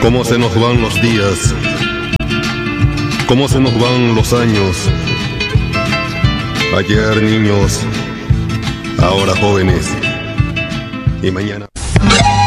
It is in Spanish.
Cómo se nos van los días, cómo se nos van los años. Ayer niños, ahora jóvenes, y mañana...